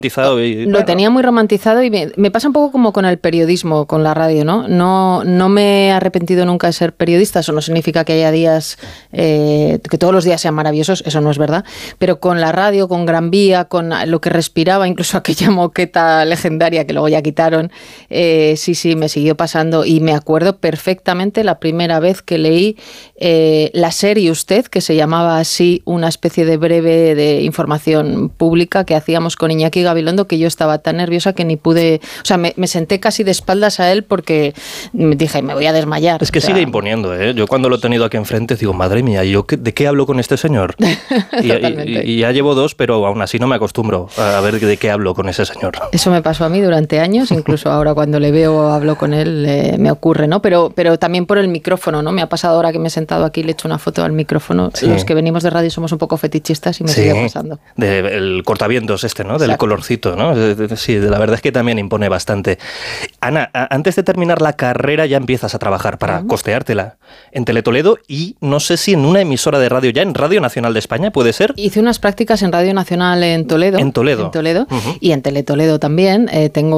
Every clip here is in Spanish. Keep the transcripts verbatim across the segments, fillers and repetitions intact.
Y, lo bueno. tenía muy romantizado y me, me pasa un poco como con el periodismo, con la radio, ¿no? No, no me he arrepentido nunca de ser periodista, eso no significa que haya días, eh, que todos los días sean maravillosos, eso no es verdad, pero con la radio, con Gran Vía, con lo que respiraba, incluso aquella moqueta legendaria que luego ya quitaron, eh, sí, sí, me siguió pasando y me acuerdo perfectamente la primera vez que leí eh, la serie Usted, que se llamaba así, una especie de breve de información pública que hacíamos con Iñaki Gabilondo, que yo estaba tan nerviosa que ni pude, o sea, me, me senté casi de espaldas a él porque me dije, me voy a desmayar. Es que o sea, sigue imponiendo, ¿eh? Yo cuando lo he tenido aquí enfrente digo, madre mía, ¿yo qué, de qué hablo con este señor? y, y, y ya llevo dos, pero aún así no me acostumbro a ver de qué hablo con ese señor. Eso me pasó a mí durante años, incluso ahora cuando le veo o hablo con él eh, me ocurre, ¿no? Pero, pero también por el micrófono, ¿no? Me ha pasado ahora que me he sentado aquí y le he hecho una foto al micrófono. Sí. Los que venimos de radio somos un poco fetichistas y me sí. sigue pasando. De, el cortavientos este, ¿no? Del Exacto. colorcito, ¿no? Sí, la verdad es que también impone bastante. Ana, antes de terminar la carrera ya empiezas a trabajar para uh-huh. costeártela en Teletoledo y no sé si en una emisora de radio ya, en Radio Nacional de España, ¿puede ser? Hice unas prácticas en Radio Nacional en Toledo. En Toledo. En Toledo uh-huh. y en Teletoledo también. Eh, tengo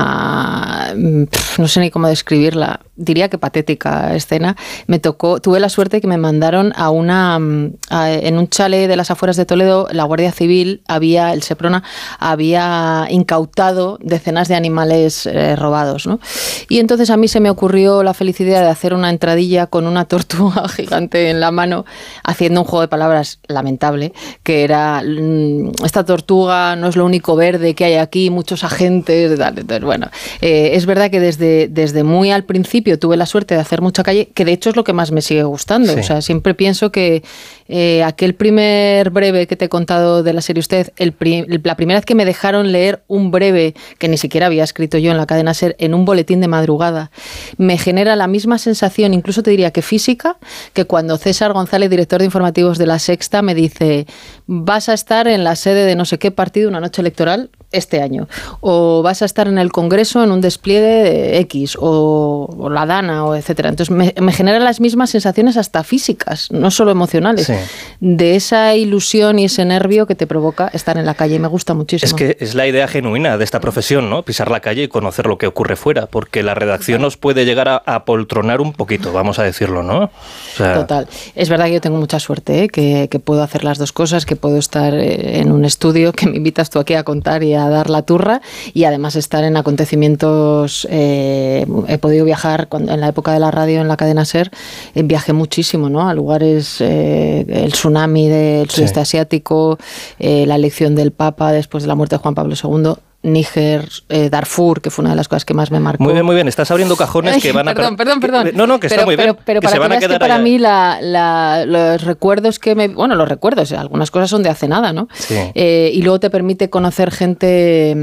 una, no sé ni cómo describirla, diría que patética escena. Me tocó, tuve la suerte que me mandaron a una, a, en un chalet de las afueras de Toledo, la Guardia Civil, había, el Seprona, había incautado decenas de animales eh, robados, ¿no? Y entonces a mí se me ocurrió la feliz idea de hacer una entradilla con una tortuga gigante en la mano, haciendo un juego de palabras lamentable, que era, esta tortuga no es lo único verde que hay aquí, muchos agentes, entonces, bueno, eh, es verdad que desde, desde muy al principio tuve la suerte de hacer mucha calle, que de hecho es lo que más me sigue gustando, sí. O sea, siempre pienso que eh, aquel primer breve que te he contado de la serie Usted, el pri- la primera vez que me dejaron leer un breve que ni siquiera había escrito yo en la cadena SER, en un boletín de madrugada, me genera la misma sensación, incluso te diría que física, que cuando César González, director de informativos de La Sexta, me dice, vas a estar en la sede de no sé qué partido una noche electoral este año, o vas a estar en el Congreso en un despliegue de X, o, o la Dana, o etcétera. Entonces me, me generan las mismas sensaciones hasta físicas, no solo emocionales, sí. de esa ilusión y ese nervio que te provoca estar en la calle, y me gusta muchísimo. Es que es la idea genuina de esta profesión, ¿no? Pisar la calle y conocer lo que ocurre fuera, porque la redacción nos puede llegar a apoltronar un poquito, vamos a decirlo, ¿no? O sea... Total. Es verdad que yo tengo mucha suerte, ¿eh? que, que puedo hacer las dos cosas, que puedo estar en un estudio, que me invitas tú aquí a contar y a dar la turra, y además estar en acontecimientos. Eh, he podido viajar cuando, en la época de la radio en la cadena SER, eh, viajé muchísimo, ¿no? A lugares, eh, el tsunami del sudeste sí. asiático, eh, la elección del Papa después de la muerte de Juan Pablo segundo, Níger, eh, Darfur, que fue una de las cosas que más me marcó. Muy bien, muy bien. Estás abriendo cajones que van a... Perdón, perdón, perdón. No, no, que pero, está muy bien. Pero, pero que para se van que a quedar que para allá. mí la, la, los recuerdos que me... Bueno, los recuerdos, algunas cosas son de hace nada, ¿no? Sí. Eh, y luego te permite conocer gente...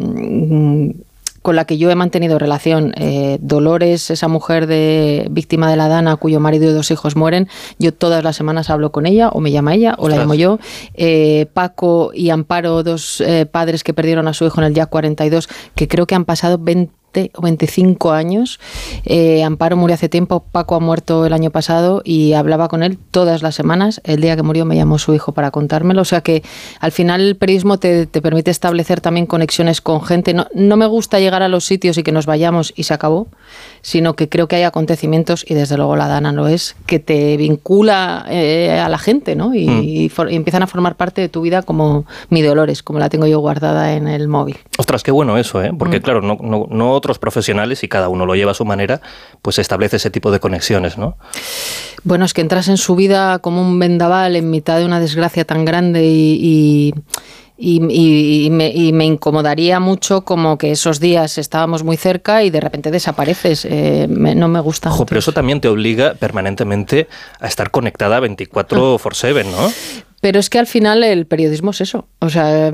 Mmm, con la que yo he mantenido relación. Eh, Dolores, esa mujer de víctima de la Dana, cuyo marido y dos hijos mueren, yo todas las semanas hablo con ella, o me llama ella, o Ostras. la llamo yo. Eh, Paco y Amparo, dos eh, padres que perdieron a su hijo en el Yak cuarenta y dos, que creo que han pasado veinte o veinticinco años. Eh, Amparo murió hace tiempo, Paco ha muerto el año pasado, y hablaba con él todas las semanas. El día que murió me llamó su hijo para contármelo. O sea que al final el periodismo te, te permite establecer también conexiones con gente. No, no me gusta llegar a los sitios y que nos vayamos y se acabó, sino que creo que hay acontecimientos, y desde luego la Dana lo es, que te vincula eh, a la gente, ¿no? Y, mm. y, for, y empiezan a formar parte de tu vida, como mi Dolores, como la tengo yo guardada en el móvil. Ostras, qué bueno eso, ¿eh? Porque mm. claro, no, no, no otros profesionales, y cada uno lo lleva a su manera, pues establece ese tipo de conexiones, ¿no? Bueno, es que entras en su vida como un vendaval en mitad de una desgracia tan grande, y... y Y, y, y, me, y me incomodaría mucho como que esos días estábamos muy cerca y de repente desapareces. Eh, me, no me gusta. Ojo, pero eso también te obliga permanentemente a estar conectada veinticuatro por siete, ¿no? Pero es que al final el periodismo es eso. O sea,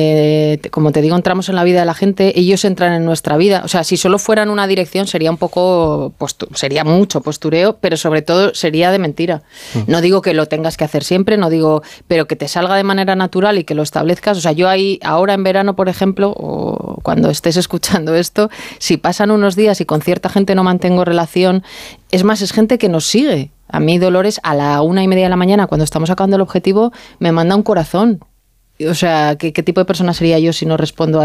eh, como te digo, entramos en la vida de la gente, ellos entran en nuestra vida. O sea, si solo fueran una dirección sería un poco, postu- sería mucho postureo, pero sobre todo sería de mentira. Mm. No digo que lo tengas que hacer siempre, no digo, pero que te salga de manera natural y que lo establezcas. O sea, yo ahí, ahora en verano, por ejemplo, o cuando estés escuchando esto, si pasan unos días y con cierta gente no mantengo relación, es más, es gente que nos sigue. A mí Dolores, a la una y media de la mañana, cuando estamos acabando el objetivo, me manda un corazón. O sea, ¿qué, qué tipo de persona sería yo si no respondo a